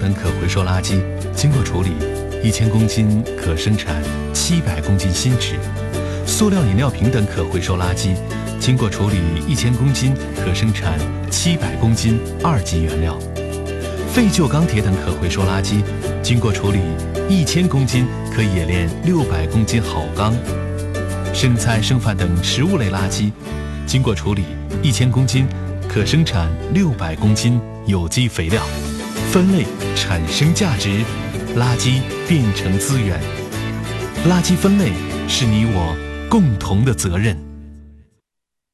等可回收垃圾，经过处理，1000公斤可生产700公斤新纸；塑料饮料瓶等可回收垃圾，经过处理1000公斤可生产700公斤2级原料；废旧钢铁等可回收垃圾，经过处理1000公斤可冶炼600公斤好钢；剩菜剩饭等食物类垃圾，经过处理1000公斤可生产600公斤有机肥料。分类产生价值，垃圾变成资源。垃圾分类是你我共同的责任。